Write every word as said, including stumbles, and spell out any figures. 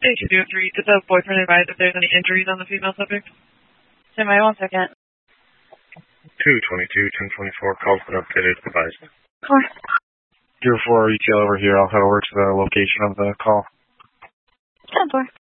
Hey, two two three. Did the boyfriend advise if there's any injuries on the female subject? Stand by one second. two twenty-two, ten twenty-four, call's been updated, advised. Four. zero four E T L over here. I'll head over to the location of the call. ten four.